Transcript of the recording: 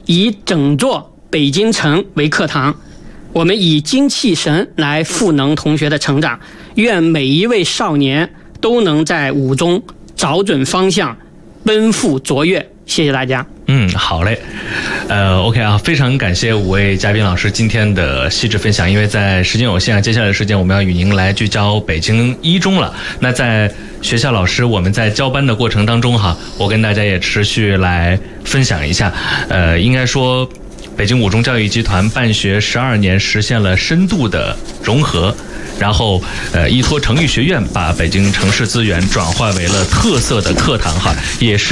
以整座北京城为课堂，我们以精气神来赋能同学的成长。愿每一位少年都能在武中找准方向，奔赴卓越。谢谢大家。 好嘞，OK 啊，非常感谢5位嘉宾老师今天的细致分享。因为在时间有限，接下来的时间我们要与您来聚焦北京一中了。那在学校老师我们在交班的过程当中哈，我跟大家也持续来分享一下，应该说北京五中教育集团办学12年实现了深度的融合。然后依托成育学院把北京城市资源转化为了特色的课堂哈，也是